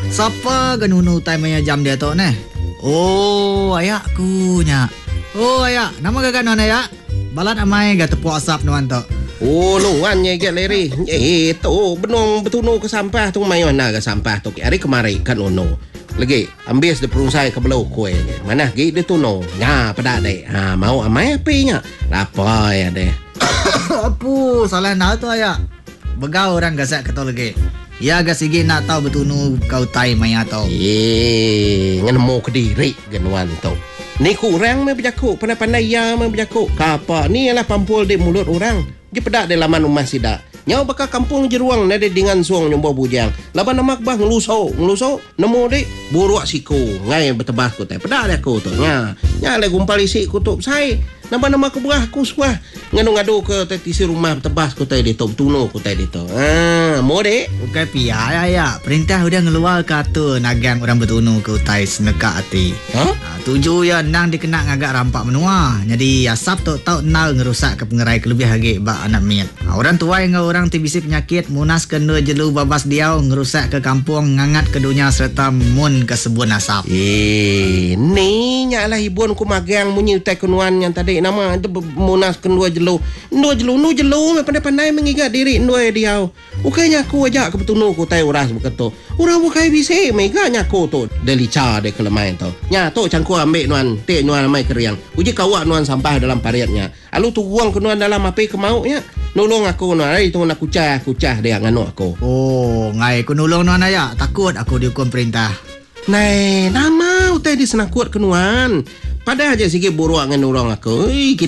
Siapa genunu time jam dia tu ne? Oh, ayakku nya. Oh, ayak. Nama gagak nuan ayak? Balat amai gak tepuk asap nuan tu. Oh, nuan ye get leri. Tu benong betunu ke sampah tu mai mana ke sampah tu. Hari kemari kan ono. Lagi ambil de perungsai ke belau kue. Mana gi de tuno. Nya pada dek. Ha mau amai apinya. Apa ya deh. Apu, salah nak tu ayak. Begau orang gasak ketol lagi. Ya gak sigi nak tahu betunu kau tai maya tau. Ngan mau ke diri genuan tu. Ni kurang me berjakuk, pandai-pandai ya me berjakuk. Kapa ni ialah pampul di mulut orang. Dia pedak di laman rumah sidak. Nyau bakal kampung jeruang nade dengan suang nyombo bujang. Laban nama bah ngeluso, nemu dik buruak siku. Ngai betebas ku teh. Pedak dia ku tu. Nya le gumpal isi kutup sai. Nama kebuah ku suah. Ngadu-ngadu ke tetisi rumah betebas ku teh ditu, tuno ku teh ditu. Mau dik? Bukan pia ya. Perintah udah ngeluar kata nagang orang betunu ke utai seneka hati. Tuju ya nang dikena ngagak rampak menua. Jadi asap tu tau nal ngerusak ke pengerai kelebih hagi bak anak miat. Orang tua yang orang tibisi penyakit munas kena jelu babas diau ngerusak ke kampung ngangat ke dunia serta mun ke sebun asap. Ni nyalah ibun ku magang munyi utai kenuan yang tadi nama itu munas kedua jelu. Nu jelu pandai-pandai mengigat diri ndua diau. Ukanya aku ajak ke betunu ku tai uras beketu. Urang bukai bisi meganya ku tu delica de kelemain tu. Nya tu cangku ambil nuan, te nuan mai keriang. Uji kawak nuan sampah dalam pariatnya. Alu tu buang ke nuan dalam api kemaunya. Nolong aku nuan, ai tu nak kucah dia nganu aku. Oh, ngai ku nolong nuan ayak. Takut aku dihukum perintah. Nai, nama utai di senang kuat ke nuan. Pada aja sikit buruak dengan orang aku.